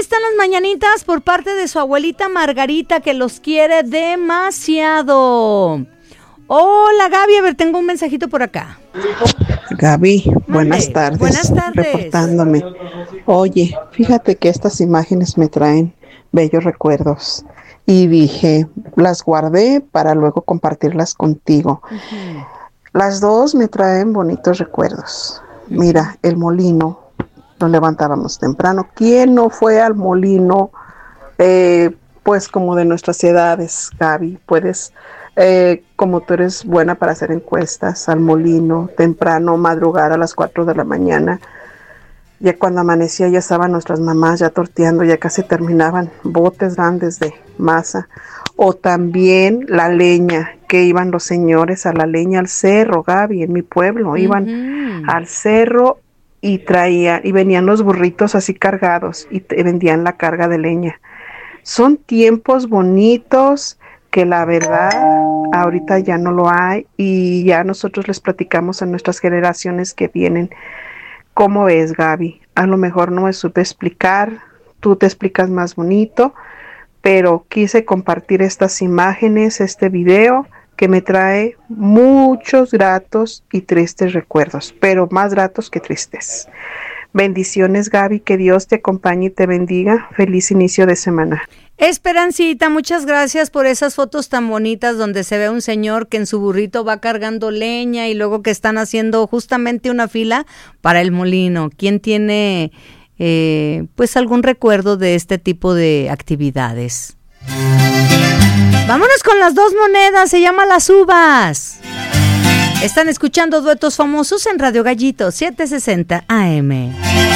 están las mañanitas por parte de su abuelita Margarita, que los quiere demasiado. Hola, Gaby, a ver, tengo un mensajito por acá. Gaby, buenas tardes. Buenas tardes. Reportándome. Oye, fíjate que estas imágenes me traen bellos recuerdos. Y dije, las guardé para luego compartirlas contigo. Uh-huh. Las dos me traen bonitos recuerdos. Uh-huh. Mira, el molino, nos levantábamos temprano. ¿Quién no fue al molino? Pues como de nuestras edades, Gaby, puedes, como tú eres buena para hacer encuestas, al molino, temprano, madrugar a las 4 de la mañana. Ya cuando amanecía ya estaban nuestras mamás ya torteando, ya casi terminaban botes grandes de masa. O también la leña, que iban los señores a la leña al cerro, Gaby, en mi pueblo, iban al cerro y venían los burritos así cargados y vendían la carga de leña. Son tiempos bonitos que la verdad ahorita ya no lo hay y ya nosotros les platicamos a nuestras generaciones que vienen. ¿Cómo ves, Gaby? A lo mejor no me supe explicar, tú te explicas más bonito, pero quise compartir estas imágenes, este video que me trae muchos gratos y tristes recuerdos, pero más gratos que tristes. Bendiciones, Gaby, que Dios te acompañe y te bendiga. Feliz inicio de semana. Esperancita, muchas gracias por esas fotos tan bonitas donde se ve un señor que en su burrito va cargando leña y luego que están haciendo justamente una fila para el molino. ¿Quién tiene pues algún recuerdo de este tipo de actividades? Vámonos con las dos monedas, se llama Las Uvas. Están escuchando Duetos Famosos en Radio Gallito 760 AM.